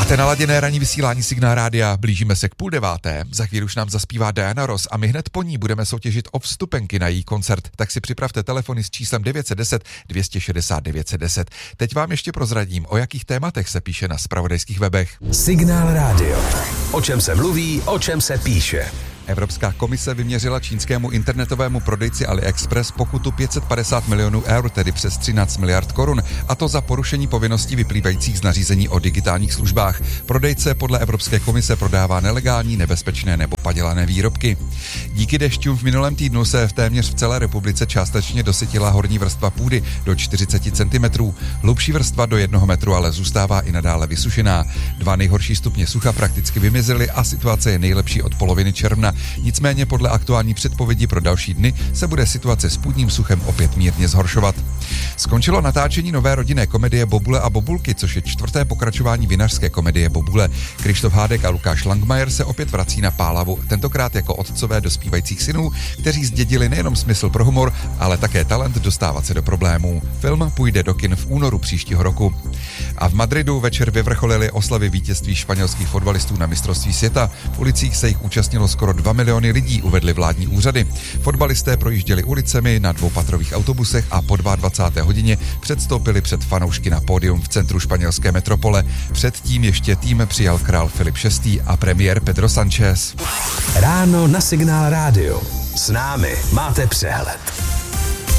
Máte naladěné ranní vysílání Signál rádia, blížíme se k 8:30. Za chvíli už nám zaspívá Diana Ross a my hned po ní budeme soutěžit o vstupenky na její koncert. Tak si připravte telefony s číslem 910 260 910. Teď vám ještě prozradím, o jakých tématech se píše na zpravodajských webech. Signál rádio. O čem se mluví, o čem se píše. Evropská komise vyměřila čínskému internetovému prodejci AliExpress pokutu 550 milionů eur, tedy přes 13 miliard korun, a to za porušení povinností vyplývajících z nařízení o digitálních službách. Prodejce podle Evropské komise prodává nelegální, nebezpečné nebo padělané výrobky. Díky dešťům v minulém týdnu se téměř v celé republice částečně dosytila horní vrstva půdy do 40 cm. Hlubší vrstva do 1 metru ale zůstává i nadále vysušená. 2 nejhorší stupně sucha prakticky vymizely a situace je nejlepší od poloviny června. Nicméně podle aktuální předpovědi pro další dny se bude situace s půdním suchem opět mírně zhoršovat. Skončilo natáčení nové rodinné komedie Bobule a Bobulky, což je 4. pokračování vinařské komedie Bobule. Krištof Hádek a Lukáš Langmajer se opět vrací na Pálavu, tentokrát jako otcové dospívajících synů, kteří zdědili nejenom smysl pro humor, ale také talent dostávat se do problémů. Film půjde do kin v únoru příštího roku. A v Madridu večer vyvrcholily oslavy vítězství španělských fotbalistů na mistrovství světa. V ulicích se jich účastnilo skoro 2 miliony lidí, uvedly vládní úřady. Fotbalisté projížděli ulicemi na 2patrových autobusech a po 22. hodině předstoupili před fanoušky na pódium v centru španělské metropole. Předtím ještě tým přijal král Filip VI. A premiér Pedro Sánchez. Ráno na Signál rádio. S námi máte přehled.